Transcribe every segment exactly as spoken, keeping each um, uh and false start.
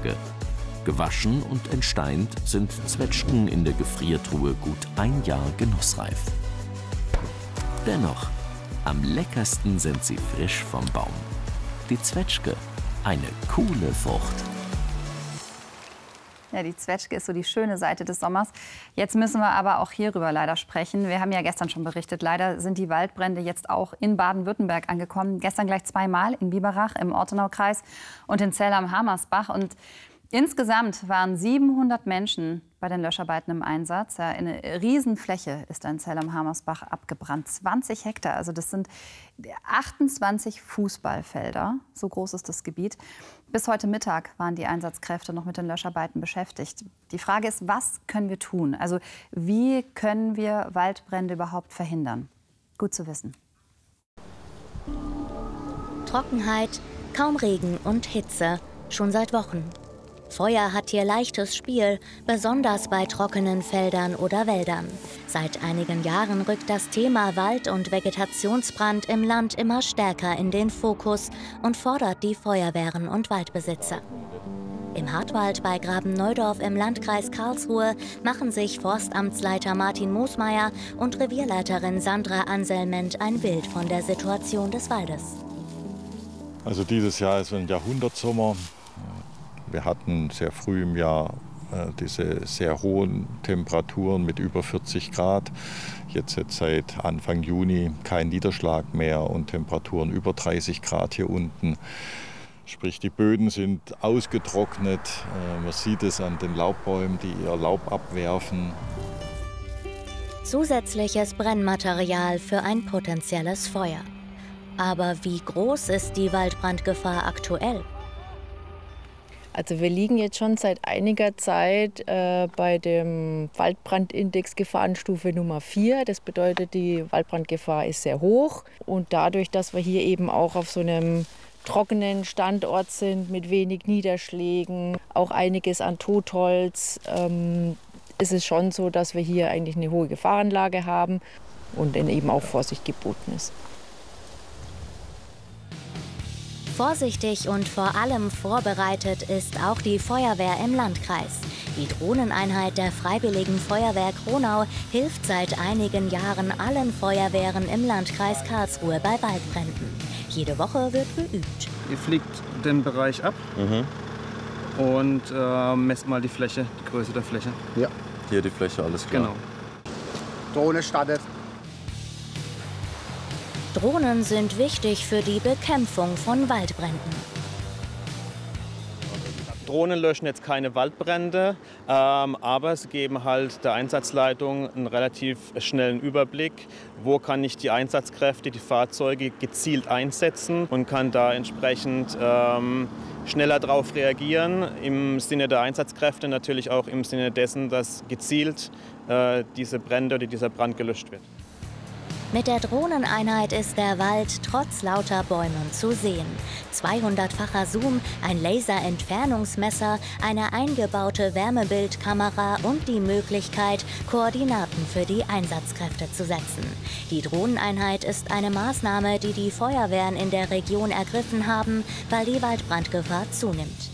Tage. Gewaschen und entsteint sind Zwetschgen in der Gefriertruhe gut ein Jahr genussreif. Dennoch, am leckersten sind sie frisch vom Baum. Die Zwetschge, eine coole Frucht. Ja, die Zwetschge ist so die schöne Seite des Sommers. Jetzt müssen wir aber auch hierüber leider sprechen. Wir haben ja gestern schon berichtet, leider sind die Waldbrände jetzt auch in Baden-Württemberg angekommen. Gestern gleich zweimal in Biberach im Ortenaukreis und in Zell am Hamersbach. Und insgesamt waren siebenhundert Menschen bei den Löscharbeiten im Einsatz. Ja, eine Riesenfläche ist in Zell am Hamersbach abgebrannt. zwanzig Hektar, also das sind achtundzwanzig Fußballfelder. So groß ist das Gebiet. Bis heute Mittag waren die Einsatzkräfte noch mit den Löscharbeiten beschäftigt. Die Frage ist, was können wir tun? Also wie können wir Waldbrände überhaupt verhindern? Gut zu wissen. Trockenheit, kaum Regen und Hitze, schon seit Wochen. Feuer hat hier leichtes Spiel, besonders bei trockenen Feldern oder Wäldern. Seit einigen Jahren rückt das Thema Wald- und Vegetationsbrand im Land immer stärker in den Fokus und fordert die Feuerwehren und Waldbesitzer. Im Hartwald bei Graben-Neudorf im Landkreis Karlsruhe machen sich Forstamtsleiter Martin Moosmeier und Revierleiterin Sandra Anselment ein Bild von der Situation des Waldes. Also dieses Jahr ist ein Jahrhundertsommer. Wir hatten sehr früh im Jahr äh, diese sehr hohen Temperaturen mit über vierzig Grad. Jetzt, jetzt seit Anfang Juni kein Niederschlag mehr und Temperaturen über dreißig Grad hier unten. Sprich, die Böden sind ausgetrocknet. Äh, man sieht es an den Laubbäumen, die ihr Laub abwerfen. Zusätzliches Brennmaterial für ein potenzielles Feuer. Aber wie groß ist die Waldbrandgefahr aktuell? Also wir liegen jetzt schon seit einiger Zeit äh, bei dem Waldbrandindex Gefahrenstufe Nummer vier. Das bedeutet, die Waldbrandgefahr ist sehr hoch. Und dadurch, dass wir hier eben auch auf so einem trockenen Standort sind mit wenig Niederschlägen, auch einiges an Totholz, ähm, ist es schon so, dass wir hier eigentlich eine hohe Gefahrenlage haben und dann eben auch Vorsicht geboten ist. Vorsichtig und vor allem vorbereitet ist auch die Feuerwehr im Landkreis. Die Drohneneinheit der Freiwilligen Feuerwehr Kronau hilft seit einigen Jahren allen Feuerwehren im Landkreis Karlsruhe bei Waldbränden. Jede Woche wird geübt. Ihr fliegt den Bereich ab mhm. und äh, messt mal die Fläche, die Größe der Fläche. Ja, hier die Fläche, alles klar. Genau. Drohne startet. Drohnen sind wichtig für die Bekämpfung von Waldbränden. Drohnen löschen jetzt keine Waldbrände, ähm, aber sie geben halt der Einsatzleitung einen relativ schnellen Überblick, wo kann ich die Einsatzkräfte, die Fahrzeuge gezielt einsetzen und kann da entsprechend ähm, schneller darauf reagieren, im Sinne der Einsatzkräfte, natürlich auch im Sinne dessen, dass gezielt äh, diese Brände oder dieser Brand gelöscht wird. Mit der Drohneneinheit ist der Wald trotz lauter Bäumen zu sehen. zweihundertfacher Zoom, ein Laserentfernungsmesser, eine eingebaute Wärmebildkamera und die Möglichkeit, Koordinaten für die Einsatzkräfte zu setzen. Die Drohneneinheit ist eine Maßnahme, die die Feuerwehren in der Region ergriffen haben, weil die Waldbrandgefahr zunimmt.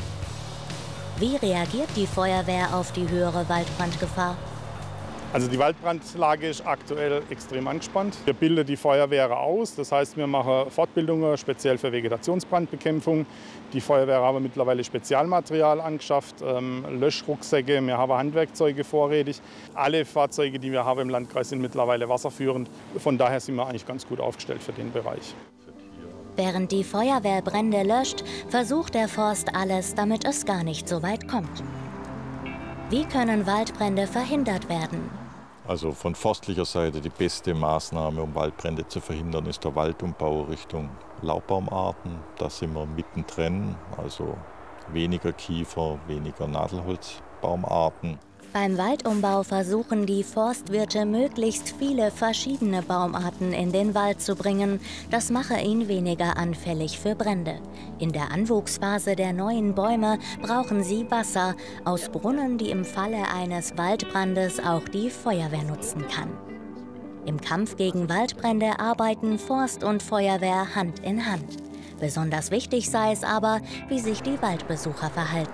Wie reagiert die Feuerwehr auf die höhere Waldbrandgefahr? Also die Waldbrandlage ist aktuell extrem angespannt. Wir bilden die Feuerwehre aus, das heißt, wir machen Fortbildungen speziell für Vegetationsbrandbekämpfung. Die Feuerwehr haben mittlerweile Spezialmaterial angeschafft, ähm, Löschrucksäcke, wir haben Handwerkzeuge vorrätig. Alle Fahrzeuge, die wir haben im Landkreis, sind mittlerweile wasserführend. Von daher sind wir eigentlich ganz gut aufgestellt für den Bereich. Während die Feuerwehr Brände löscht, versucht der Forst alles, damit es gar nicht so weit kommt. Wie können Waldbrände verhindert werden? Also von forstlicher Seite die beste Maßnahme, um Waldbrände zu verhindern, ist der Waldumbau Richtung Laubbaumarten. Da sind wir mittendrin, also weniger Kiefer, weniger Nadelholzbaumarten. Beim Waldumbau versuchen die Forstwirte, möglichst viele verschiedene Baumarten in den Wald zu bringen. Das mache ihn weniger anfällig für Brände. In der Anwuchsphase der neuen Bäume brauchen sie Wasser aus Brunnen, die im Falle eines Waldbrandes auch die Feuerwehr nutzen kann. Im Kampf gegen Waldbrände arbeiten Forst und Feuerwehr Hand in Hand. Besonders wichtig sei es aber, wie sich die Waldbesucher verhalten.